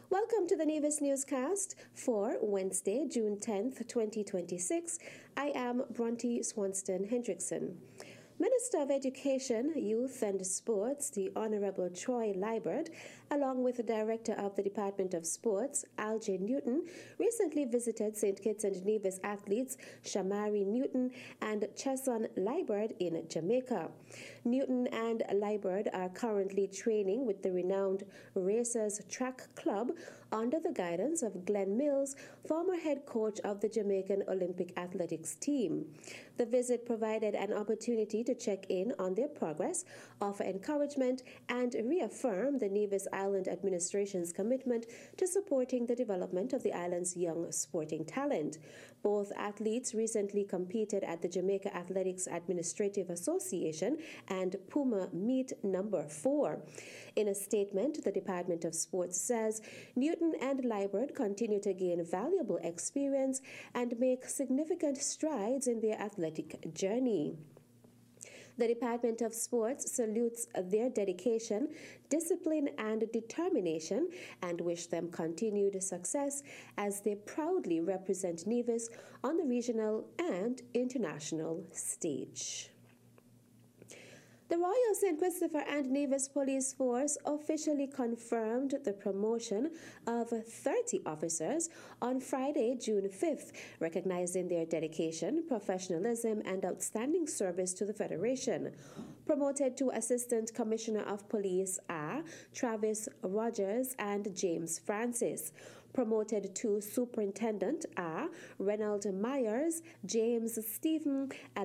Welcome to the Nevis Newscast for Wednesday, June 10th, 2026. I am Bronte Swanston Hendrickson. Minister of Education, Youth and Sports, the Honorable Troy Liburd, along with the Director of the Department of Sports, Algie Newton, recently visited St. Kitts and Nevis athletes Shamari Newton and Chesson Liburd in Jamaica. Newton and Liburd are currently training with the renowned Racers Track Club under the guidance of Glenn Mills, former head coach of the Jamaican Olympic athletics team. The visit provided an opportunity to check in on their progress, offer encouragement, and reaffirm the Nevis Island administration's commitment to supporting the development of the island's young sporting talent. Both athletes recently competed at the Jamaica Athletics Administrative Association and Puma Meet No. 4. In a statement, the Department of Sports says Newton and Liburd continue to gain valuable experience and make significant strides in their athletic journey. The Department of Sports salutes their dedication, discipline, and determination and wish them continued success as they proudly represent Nevis on the regional and international stage. The Royal St. Christopher and Nevis Police Force officially confirmed the promotion of 30 officers on Friday, June 5th, recognizing their dedication, professionalism, and outstanding service to the Federation. Promoted to Assistant Commissioner of Police are Travis Rogers and James Francis. Promoted to Superintendent are Reynold Myers, James Stephen,